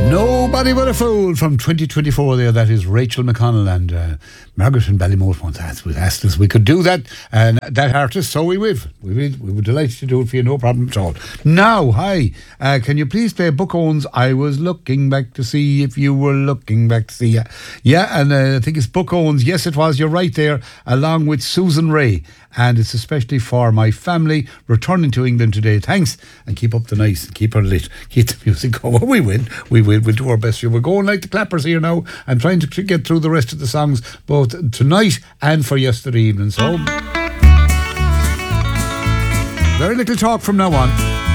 Nobody But a Fool from 2024 there. That is Rachel McConnell and Margaret in Ballymote once asked us we could do that, and that artist, so we would. We were delighted to do it for you, no problem at all. Now, hi, can you please play Book Owens I Was Looking Back to See If You Were Looking Back to See. Yeah, and I think it's Book Owens. Yes, it was. You're right there, along with Susan Ray. And it's especially for my family returning to England today. Thanks, and keep up the nice and keep her lit. Keep the music going. We win. We'll do our best here. We're going like the clappers here now and trying to get through the rest of the songs, both tonight and for yesterday evening. So, very little talk from now on.